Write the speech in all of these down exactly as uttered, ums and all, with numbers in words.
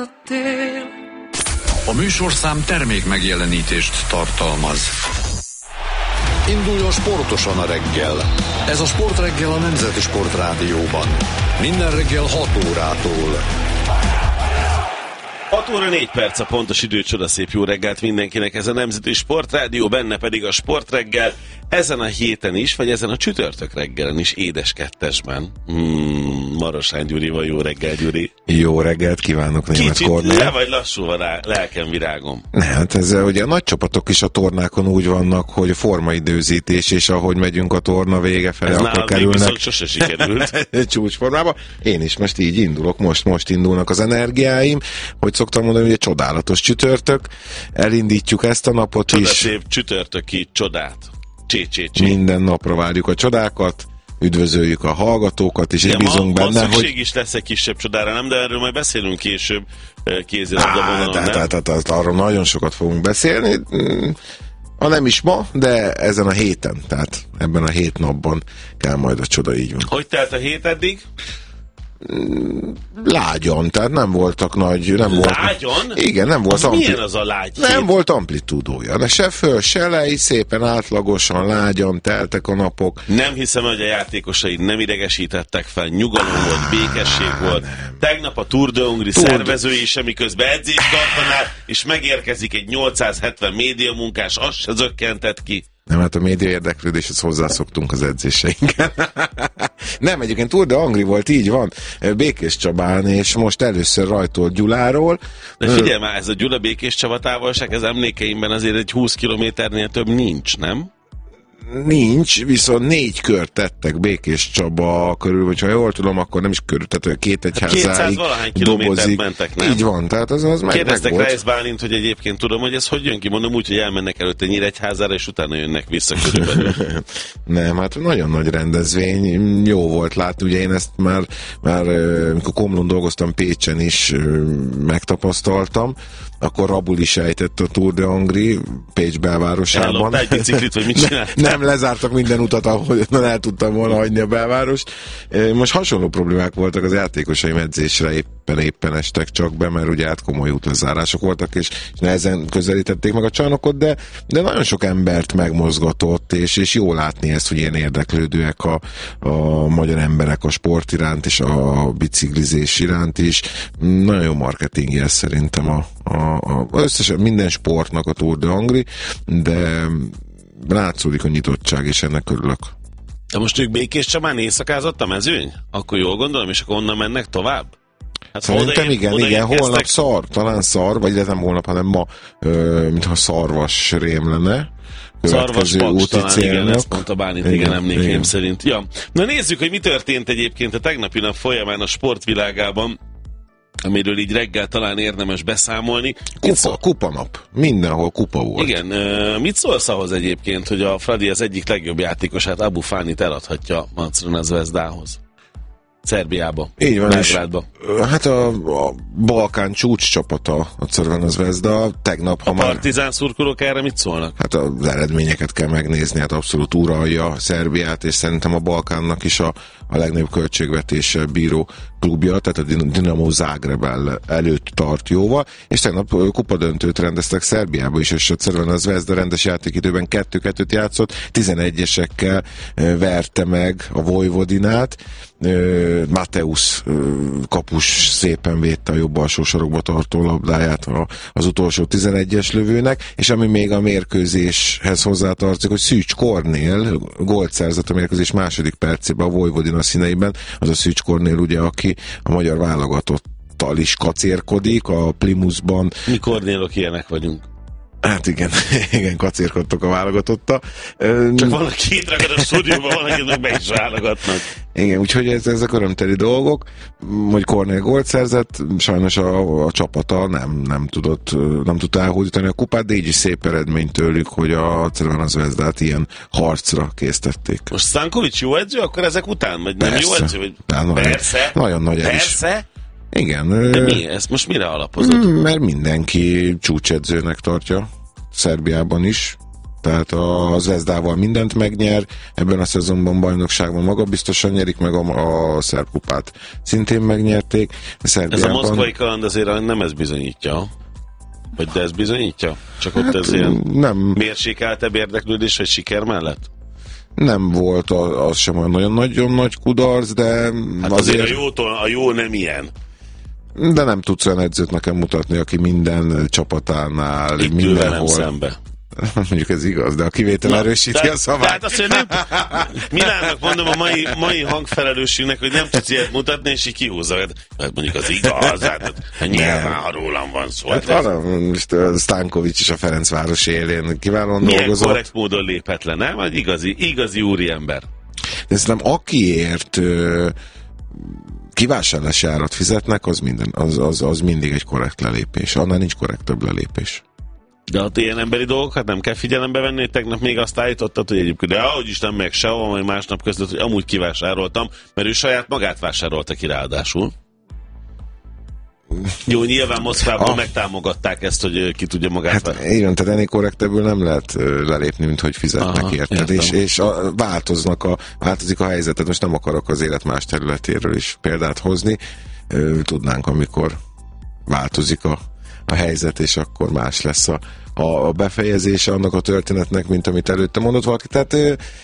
A műsorszám termék megjelenítést tartalmaz. Induljon sportosan a reggel. Ez a Sportreggel a Nemzeti Sportrádióban. Minden reggel hat órától. hat óra négy perc a pontos idő, csoda szép jó reggelt mindenkinek, ez a Nemzeti Sportrádió, benne pedig a Sportreggel ezen a héten is, vagy ezen a csütörtök reggelen is, édes kettesben. Hmm, Marosány Gyurival, jó reggel, Gyuri. Jó reggelt kívánok, Németh Kornél. Kicsit le vagy lassúval rá, lelkem virágom. Ne, hát ez ugye a nagy csapatok is a tornákon úgy vannak, hogy a formaidőzítés, és ahogy megyünk a torna vége felé, ez akkor kerülnek. Ez viszont sose sikerült. Csúcsformába. Én is most így indulok, most, most indulnak az energiáim, hogy szoktam mondani, hogy egy csodálatos csütörtök. Elindítjuk ezt a napot Csoda is. Szép csütörtöki csodát. Csé, csé, csé. Minden napra várjuk a csodákat, üdvözöljük a hallgatókat, és ja, bízunk ma, benne, ma szükség hogy... is lesz egy kisebb csodára, nem? De erről majd beszélünk később kézilabda vonalon, tehát, nem? tehát, tehát arról nagyon sokat fogunk beszélni, ha nem is ma, de ezen a héten, tehát ebben a hét napban kell majd a csoda, így van. Hogy telt a hét eddig? Lágyan, tehát nem voltak nagy... Nem Lágyan? Volt, igen, nem volt... Az ampli... milyen az a lágy hét? Nem volt amplitúdója, de se föl, se lej, szépen átlagosan, lágyan teltek a napok. Nem hiszem, hogy a játékosaid nem idegesítettek fel, nyugalom Á, volt, békesség volt. Nem. Tegnap a Tour de Hongrie Tour... szervezői is, miközben edzést tartanál, és megérkezik egy nyolcszázhetven médiamunkás, azt se zökkentett ki. Nem, hát a média érdeklődéshez hozzászoktunk az edzéseinken. Nem, egyébként Tour de Hongrie volt, így van, Békés Csabán, és most először rajtolt Gyuláról. De figyelj már, ez a Gyula Békés Csaba távolság, ez emlékeimben azért egy húsz kilométernél több nincs, nem? Nincs, viszont négy kört tettek Békés Csaba körül, hogyha jól tudom, akkor nem is körül, tehát két egyházáig kétszáz kilométert mentek, nem? Így van, tehát az, az meg, Kérdeztek meg volt. Reis Bálint, hogy egyébként tudom, hogy ez hogy jön ki, mondom úgy, hogy elmennek előtte Nyíregyházára, és utána jönnek vissza körülbelül. Nem, hát nagyon nagy rendezvény, jó volt látni, ugye én ezt már, már amikor Komlón dolgoztam Pécsen is megtapasztaltam, akkor Rabul is ejtett a Tour de Hongrie Pécs belvárosában. Ellopta egy biciklit, vagy mit csinált? Nem, nem lezártak minden utat, ahol el tudtam volna hagyni a belvárost. Most hasonló problémák voltak az játékosaim, edzésre éppen éppen estek csak be, mert ugye át komoly utazárások voltak, és nehezen közelítették meg a csarnokot, de, de nagyon sok embert megmozgatott, és, és jó látni ezt, hogy ilyen érdeklődőek a, a magyar emberek a sport iránt, és a biciklizés iránt is. Nagyon jó marketing ez szerintem a, a, a összesen minden sportnak a Tour de Hongrie, de látszódik a nyitottság, és ennek örülök. De most ők Békés Csabán éjszakázott a mezőny? Akkor jól gondolom, és akkor onnan mennek tovább? Hát szerintem oda igen, oda igen, holnap szar, talán szar, vagy nem holnap, hanem ma, ö, mintha szarvas rém lenne. Szarvas Paks, talán igen, ezt mondta Bálint, igen, igen, emlékeim igen. szerint. Ja. Na nézzük, hogy mi történt egyébként a tegnapi nap folyamán a sportvilágában, amiről így reggel talán érdemes beszámolni. Kupa, kupanap. Mindenhol kupa volt. Igen, mit szólsz ahhoz egyébként, hogy a Fradi az egyik legjobb játékosát, Abu Fanit eladhatja a Crvena Zvezdához? Szerbiába, így van, Belgrádba. Hát a, a Balkán csúcs csapata a Crvena Zvezda. Tegnap, ha a már... Partizán szurkolók erre mit szólnak? Hát az eredményeket kell megnézni, hát abszolút uralja Szerbiát, és szerintem a Balkánnak is a, a legnagyobb költségvetéssel bíró klubja, tehát a Dinamo Zágráb előtt tart jóval, és tegnap kupadöntőt rendeztek Szerbiába is, és a Crvena Zvezda rendes játékidőben kettő-kettőt játszott, tizenegyesekkel verte meg a Vojvodinát, Mateusz kapus szépen védte a jobb alsó sarokba tartó labdáját az utolsó tizenegyes lövőnek, és ami még a mérkőzéshez hozzátartozik, hogy Szűcs Kornél gólt szerzett a mérkőzés második percében a Vojvodina színeiben, az a Szűcs Kornél ugye, aki a magyar válogatottal is kacérkodik a Plymouthban. Mi Kornélok ilyenek vagyunk. Hát igen, igen, kacérkodtok a válogatotta. Csak valaki itt ragad a stúdióban, valaki meg be is válogatnak. Igen, úgyhogy ez, ezek örömteli dolgok, hogy Kornél gólt szerzett, sajnos a, a csapata nem, nem tudott, nem tudta elhódítani a kupát, de így is szép eredmény tőlük, hogy a Crvena Zvezdát ilyen harcra késztették. Most Stankovics jó edző, akkor ezek után? Vagy nem jó edző? Vagy... Nagyon, Persze. Nagyon nagy Persze. Igen. De mi? Ezt most mire alapozod? Mert mindenki csúcsedzőnek tartja, Szerbiában is. Tehát a Zvezdával mindent megnyer, ebben a szezonban bajnokságban magabiztosan nyerik, meg a, a szerb kupát szintén megnyerték. Szerbiában... Ez a moszkvai kaland azért nem ez bizonyítja. Vagy de ez bizonyítja? Csak ott hát, ez ilyen nem. Mérsékeltebb érdeklődés, vagy siker mellett? Nem volt az, az sem olyan nagyon-nagyon nagy kudarc, de... Hát azért, azért a, jótól, a jó nem ilyen. De nem tudsz olyan edzőt nekem mutatni, aki minden csapatánál, itt mindenhol... szembe. Mondjuk ez igaz, de a kivétel erősíti a szavát. Tehát azt, hogy nem Milánnak mondom a mai, mai hangfelelősségnek, hogy nem tudsz ilyet mutatni, és így kihúzza. Hát mondjuk az igaz, hát nyilván, ha rólam van szó. Hát van, most Stankovics is a Ferencváros élén kiválóan milyen dolgozott. Milyen korrekt módon léphet le, nem? Egy igazi, igazi úriember. De szerintem akiért ö, kivásárlási árat fizetnek, az, minden, az, az, az mindig egy korrekt lelépés. Annál nincs korrektebb lelépés. De ott ilyen emberi dolgokat nem kell figyelembe venni, hogy tegnap még azt állítottad, hogy egyébként, de ahogy is nem meg sehova, majd másnap között, hogy amúgy kivásároltam, mert ő saját magát vásárolta ki ráadásul. Jó, nyilván Moszkvában ah. megtámogatták ezt, hogy ki tudja magát hát, vásárolni. Igen, tehát ennél korrektebbül nem lehet lelépni, mint hogy fizetnek. Aha, érted, és, és a, változnak a, változik a helyzetet, most nem akarok az élet más területéről is példát hozni, tudnánk, amikor változik a a helyzet, és akkor más lesz a, a befejezése annak a történetnek, mint amit előtte mondott valaki. Tehát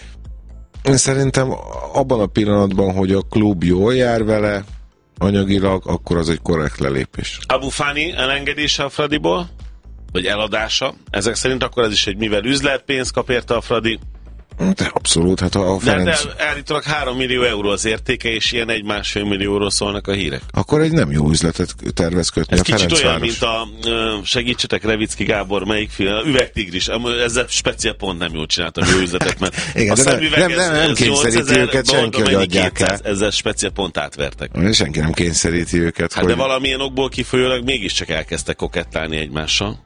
én szerintem abban a pillanatban, hogy a klub jól jár vele anyagilag, akkor az egy korrekt lelépés. Abu Fani elengedése a Fradiból, vagy eladása, ezek szerint akkor ez is egy mivel üzlet, pénzt kap érte a Fradi. De abszolút, hát a Ferenc... De, de állítólag három millió euró az értéke, és ilyen egy-másfél millióról szólnak a hírek. Akkor egy nem jó üzletet tervez kötni ez a Ferencváros. Ez kicsit olyan, mint a, segítsetek Revicki Gábor, melyik film, Üvegtigris, ezzel speciál pont nem jól csináltam jó üzletet, mert igen, a szemüveg nem, nem, nem kényszeríti őket, senki, hogy adják el. Ezzel speciál pont átvertek. Senki nem kényszeríti őket. Hát hogy... de valamilyen okból kifolyólag mégiscsak elkezdtek kokettálni egymással.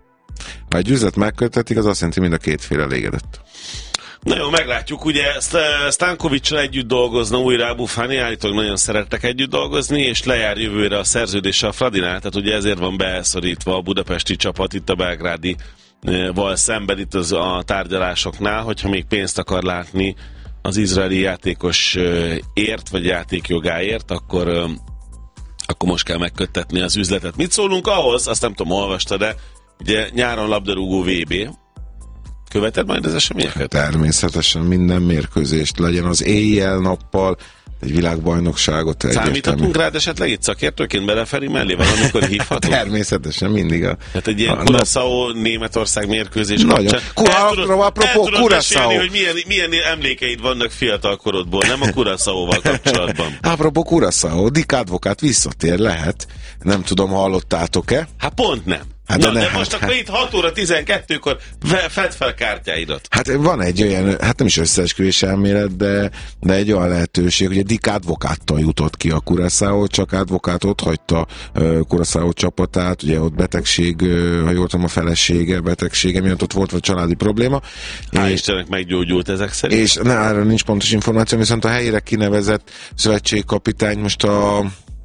Ha egy üzlet megkötetik, az azt jelenti, mind a két fél elégedett. Na jó, meglátjuk, ugye Stankovics-sal együtt dolgozna újra Abu Fani, állítólag nagyon szerettek együtt dolgozni, és lejár jövőre a szerződése a Fradinál, tehát ugye ezért van beszorítva a budapesti csapat itt a belgrádi val szemben itt az a tárgyalásoknál, hogyha még pénzt akar látni az izraeli játékos ért, vagy játékjogáért, akkor, akkor most kell megköttetni az üzletet. Mit szólunk ahhoz? Azt nem tudom, olvasta, de ugye nyáron labdarúgó vé bé. Követed majd az eseményeket? Természetesen minden mérkőzést, legyen az éjjel-nappal, egy világbajnokságot. Számíthatunk rád esetleg itt szakértőként beleferi mellé valamikor hívhatunk? Természetesen, mindig a... Hát egy ilyen Curaçao Németország mérkőzés kapcsán. El tudod mesélni, hogy milyen, milyen emlékeid vannak fiatal korodból, nem a Curaçaóval kapcsolatban. Apropó Curaçao, Dick Advokát visszatér, lehet. Nem tudom, hallottátok-e? Hát pont nem. Hát na, de, de most hát, akkor hát, itt hat óra tizenkettőkor fedd fel kártyáidat. Hát van egy olyan, hát nem is összeesküvés elmélet, de, de egy olyan lehetőség, hogy a Dick Advokáttal jutott ki a Curaçao, csak Advokát ott hagyta uh, Curaçao csapatát, ugye ott betegség, uh, ha jól tudom, a felesége betegsége miatt ott volt, vagy családi probléma. Hál' Istennek meggyógyult ezek szerint. És ne, erről nincs pontos információ, viszont a helyére kinevezett szövetségkapitány most a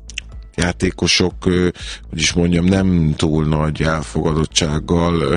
játékosok, hogy is mondjam, nem túl nagy elfogadottsággal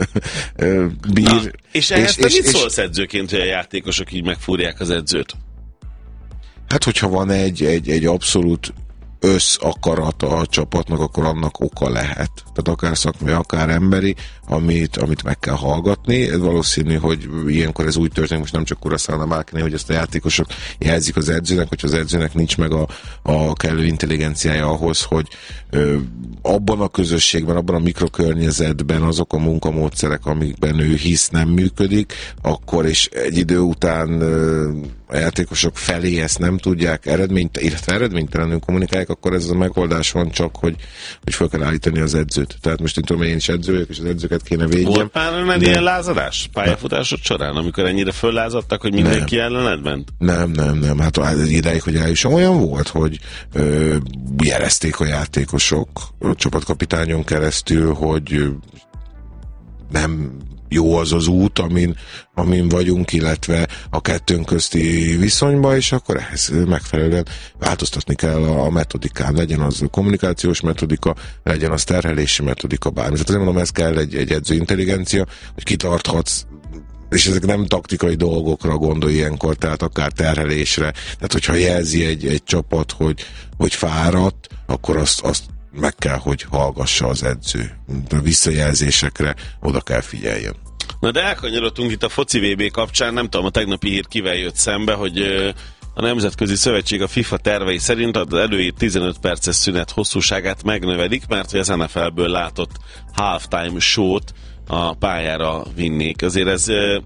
bír. Na, és ehhez és, és, mit szólsz edzőként, hogy a játékosok így megfúrják az edzőt? Hát, hogyha van egy, egy, egy abszolút összakarata a csapatnak, akkor annak oka lehet. Tehát akár szakmai, akár emberi, amit, amit meg kell hallgatni. Ez valószínű, hogy ilyenkor ez úgy történik, most nem csak Curaçao Mákiné, hogy ezt a játékosok jelzik az edzőnek, hogy az edzőnek nincs meg a, a kellő intelligenciája ahhoz, hogy ö, abban a közösségben, abban a mikrokörnyezetben azok a munkamódszerek, amikben ő hisz, nem működik, akkor is egy idő után ö, a játékosok felé ezt nem tudják, eredményt, illetve eredménytelenül kommunikálják, akkor ez a megoldás van csak, hogy, hogy fel kell állítani az edzőt. Tehát most én tudom, én is edző vagyok, és az edzőket kéne védjem. Volt már nem ilyen lázadás pályafutásod során, amikor ennyire föllázadtak, hogy mindenki ellened ment? Nem, nem, nem. Hát ideig, hogy eljusson, olyan volt, hogy ö, jelezték a játékosok a csapatkapitányon keresztül, hogy nem jó az az út, amin, amin vagyunk, illetve a kettőnk közti viszonyba, és akkor ehhez megfelelően változtatni kell a metodikán. Legyen az kommunikációs metodika, legyen az terhelési metodika, bármi. Tehát azért mondom, ez kell egy, egy edző intelligencia, hogy kitarthatsz és ezek nem taktikai dolgokra gondolj ilyenkor, tehát akár terhelésre. Tehát, hogyha jelzi egy, egy csapat, hogy, hogy fáradt, akkor azt, azt meg kell, hogy hallgassa az edző. A visszajelzésekre oda kell figyeljen. Na de elkanyarodtunk itt a foci vé bé kapcsán, nem tudom, a tegnapi hír kivel jött szembe, hogy a Nemzetközi Szövetség a FIFA tervei szerint az előírt tizenöt perces szünet hosszúságát megnövelik, mert hogy az en ef el-ből látott halftime show-t a pályára vinnék. Azért ez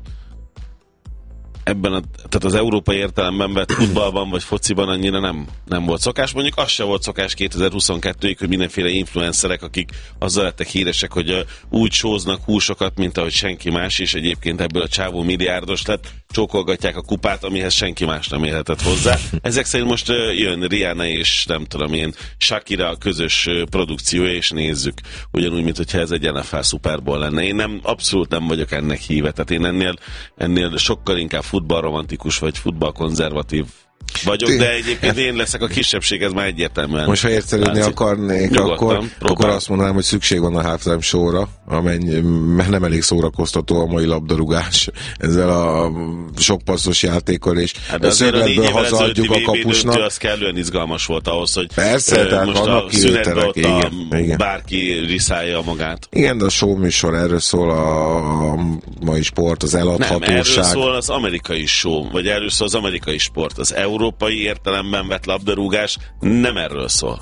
ebben a, tehát az európai értelemben vett futballban vagy fociban annyira nem, nem volt szokás. Mondjuk az se volt szokás kétezer-huszonkettőig, hogy mindenféle influencerek, akik azzal lettek híresek, hogy uh, úgy sóznak húsokat, mint ahogy senki más, és egyébként ebből a csávó milliárdos lett, csókolgatják a kupát, amihez senki más nem élhetett hozzá. Ezek szerint most uh, jön Rihanna és nem tudom én, Shakira a közös uh, produkciója, és nézzük. Ugyanúgy, mint hogyha ez egy en ef el Super Bowl lenne. Én nem, abszolút nem vagyok ennek híve, tehát én ennél, ennél sokkal inkább futballromantikus vagy futballkonzervatív vagyok, de egyébként én leszek a kisebbség, ez már egyértelműen. Most ha értelődni akarnék, akkor, akkor azt mondanám, hogy szükség van a halftime show-ra, amely nem elég szórakoztató a mai labdarúgás ezzel a sok passzos játékkal, és hát a szögletből hazaadjuk a kapusnak. Döntő, az kellően izgalmas volt ahhoz, hogy persze, uh, tehát most vannak a szünetben ott igen, a igen. bárki riszálja magát. Igen, de a show műsor erről szól a, a mai sport, az eladhatóság. Nem, erről szól az amerikai show, vagy erről szól az amerikai sport. Az európai értelemben vett labdarúgás nem erről szól.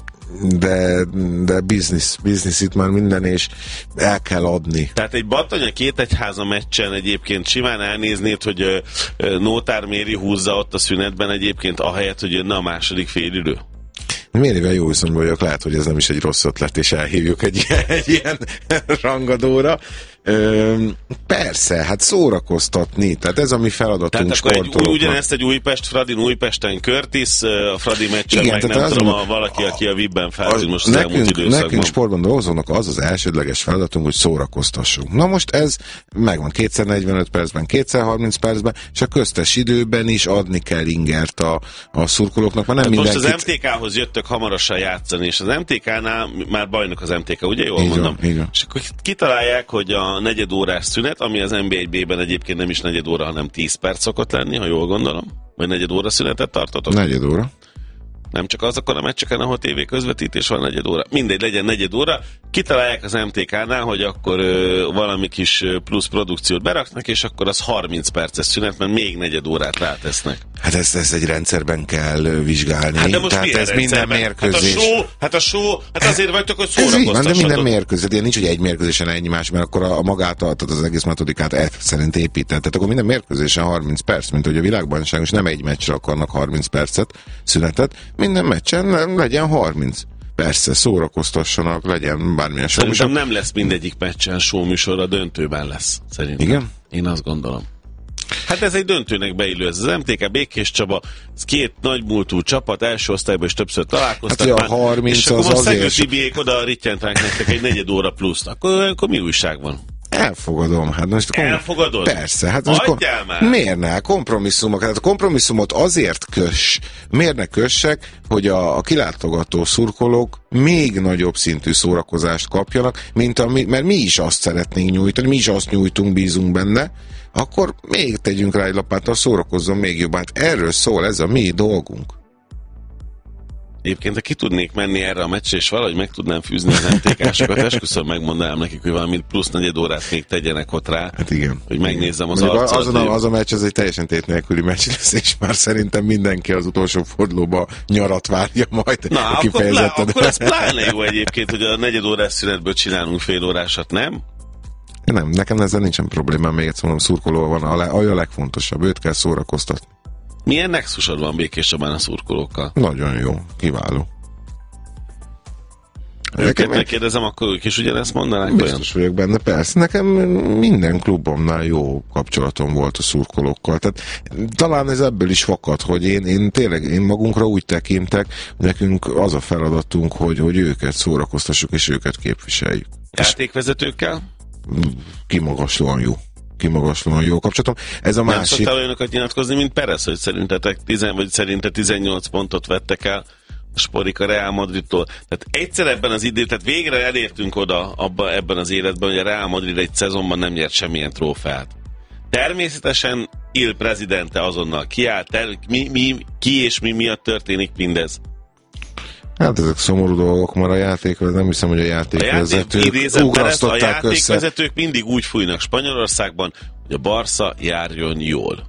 De, de biznisz, biznisz itt már minden, és el kell adni. Tehát egy Batanya két egyháza meccsen egyébként simán elnéznéd, hogy Nótár Méri húzza ott a szünetben egyébként, ahelyett, hogy jönne a második félidő. Mérivel jó viszonyban vagyok, lehet, hogy ez nem is egy rossz ötlet, és elhívjuk egy, egy ilyen rangadóra. Ö, persze, hát szórakoztatni, tehát ez a mi feladatunk sportolóknak. Ugyanezt egy Újpest, Fradin Újpesten Curtis, a Fradi meccsen, igen, meg nem tudom, a, valaki, aki a vibben feltűnt most az nekünk, elmúlt időszakban. Nekünk sportban dolgozónak az az elsődleges feladatunk, hogy szórakoztassunk. Na most ez megvan kétszer negyvenöt percben, kétszer harminc percben, és a köztes időben is adni kell ingert a, a szurkolóknak. Nem hát mindenkit... Most az em té ká-hoz jöttök hamarosan játszani, és az em té ká-nál már bajnok az em té ká, ugye jól így mondom? Van, így van. És akkor kitalálják, hogy a negyed órás szünet, ami az en bé egy bé-ben egyébként nem is negyed óra, hanem tíz perc szokott lenni, ha jól gondolom. Vagy negyed óra szünetet tartotok? Negyed óra. Nem csak azokon a meccseken, ahol tévé közvetítés van, negyed óra. Mindegy, legyen negyed óra. Kitalálják az em té ká-nál, hogy akkor ö, valami kis plusz produkciót beraknak, és akkor az harminc perces szünet, mert még negyed órát rátesznek. Hát ezt, ezt egy rendszerben kell vizsgálni. Hát de most tehát ez minden mérkőzés. Hát a show, hát a show, hát azért vagytok, hogy szórakoztassatok. Ez így van, de minden mérkőzés. Ilyen nincs, hogy egy mérkőzésen ennyi más, mert akkor a, a magát, tehát az egész metodikát e szerint épített. Tehát akkor minden mérkőzésen harminc perc, mint hogy a világbajnokság is nem egy meccsre akarnak harminc percet, szünetet. Minden meccsen legyen harminc. Persze, szórakoztassanak, legyen bármilyen show. Szerintem nem lesz mindegyik meccsen show műsor, a döntőben lesz. Szerintem. Igen? Én azt gondolom. Hát ez egy döntőnek beillő, ez az em té ká Békés Csaba, ez két nagymúltú csapat, első osztályban is többször találkoztak. Hát, már, harminc és az akkor most azért... Szegő Tibiék oda rittyentránk nektek egy negyed óra pluszt. Akkor, akkor mi újság van? Elfogadom. Hát most kom... Elfogadod? Persze. Hát most kom... Miért ne? Kompromisszumok. Hát a kompromisszumot azért köss, miért ne kössek, hogy a, a kilátogató szurkolók még nagyobb szintű szórakozást kapjanak, mint ami, mert mi is azt szeretnénk nyújtani, mi is azt nyújtunk, bízunk benne, akkor még tegyünk rá egy lapáttal, szórakozzon még jobban. Hát erről szól, ez a mi dolgunk. Egyébként, ha ki tudnék menni erre a meccsre, és valahogy meg tudnám fűzni az em té ká-sokat, esküszöm megmondanám nekik, hogy valami plusz negyed órát még tegyenek ott rá, hát igen, hogy megnézzem az arcot. arcot. Az, az a meccs, az egy teljesen tét nélküli meccs lesz, és már szerintem mindenki az utolsó fordulóba nyarat várja majd. Na, akkor, plá, akkor ez pláne jó egyébként, hogy a negyed órás szünetből csinálunk fél órásat, nem? Nem, nekem ezzel nincsen problémám, még egyszer mondom, szurkoló van, a, le, a legfontosabb, őt kell szórakoztatni. Milyen nexusod van Békés Csabán a szurkolókkal? Nagyon jó, kiváló. Őket megkérdezem, akkor ők is ugyanezt mondanák? Biztos vagyok benne, persze. Nekem minden klubomnál jó kapcsolatom volt a szurkolókkal. Tehát talán ez ebből is fakad, hogy én, én tényleg én magunkra úgy tekintek, nekünk az a feladatunk, hogy, hogy őket szórakoztassuk és őket képviseljük. Játékvezetőkkel? Kimagaslóan jó. Kimagaslóan jó kapcsolatom. Ez a nem másik... szoktál olyanokat nyilatkozni, mint Perez, hogy szerintetek tizen, vagy szerinte tizennyolc pontot vettek el a Sporik a Real Madridtól. Tehát egyszer ebben az idő, tehát végre elértünk oda abba, ebben az életben, hogy a Real Madrid egy szezonban nem nyert semmilyen trófeát. Természetesen il Presidente azonnal kiállt el, mi, mi, ki és mi miatt történik mindez. Hát ezek szomorú dolgok, mert a játék, nem hiszem, hogy a játékvezetők ugrasztották össze. A játékvezetők mindig úgy fújnak Spanyolországban, hogy a Barca járjon jól.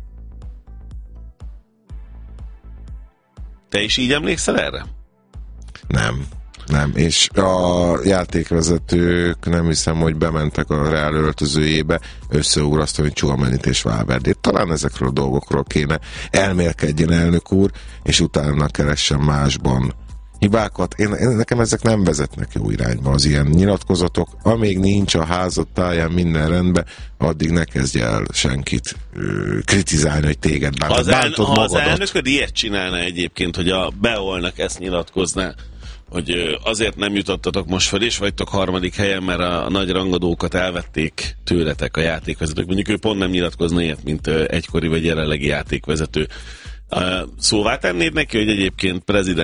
Te is így emlékszel erre? Nem. Nem, és a játékvezetők nem hiszem, hogy bementek a Real öltözőjébe összeugrasztani Tchouaménit és Valverdét. Talán ezekről a dolgokról kéne elmélkedjen elnök úr, és utána keressen másban hibákat. Én, én, nekem ezek nem vezetnek jó irányba, az ilyen nyilatkozatok. Amíg nincs a házad táján minden rendben, addig ne kezdj el senkit ö, kritizálni, hogy téged bántod, bántod el, magadat. Ha az elnököd ilyet csinálna egyébként, hogy a Beolnak ezt nyilatkozná, hogy azért nem jutottatok most fel, és vagytok harmadik helyen, mert a nagy rangadókat elvették tőletek a játékvezetők. Mondjuk ő pont nem nyilatkozna ilyet, mint egykori vagy jelenlegi játékvezető. Szóvá tennéd neki, hogy egyébként prezident